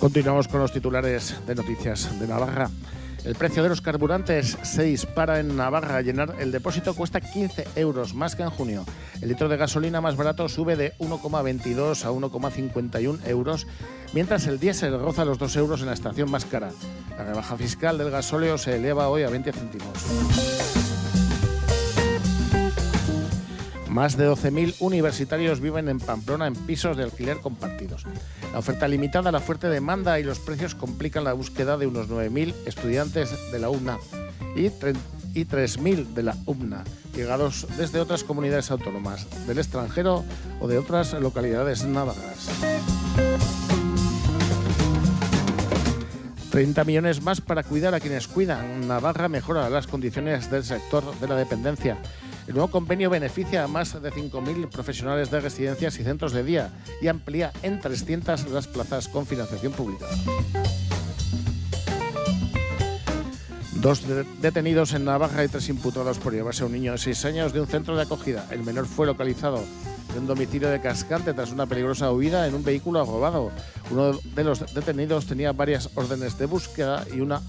Continuamos con los titulares de Noticias de Navarra. El precio de los carburantes se dispara en Navarra. Llenar el depósito cuesta 15 euros más que en junio. El litro de gasolina más barato sube de 1,22 a 1,51 euros, mientras el diésel roza los 2 euros en la estación más cara. La rebaja fiscal del gasóleo se eleva hoy a 20 céntimos. Más de 12.000 universitarios viven en Pamplona en pisos de alquiler compartidos. La oferta limitada, la fuerte demanda y los precios complican la búsqueda de unos 9.000 estudiantes de la UNA y 3.000 de la UMNA, llegados desde otras comunidades autónomas, del extranjero o de otras localidades navarras. 30 millones más para cuidar a quienes cuidan. Navarra mejora las condiciones del sector de la dependencia. El nuevo convenio beneficia a más de 5.000 profesionales de residencias y centros de día y amplía en 300 las plazas con financiación pública. 2 detenidos en Navarra y 3 imputados por llevarse a un niño de 6 años de un centro de acogida. El menor fue localizado en un domicilio de Cascante tras una peligrosa huida en un vehículo robado. Uno de los detenidos tenía varias órdenes de búsqueda y una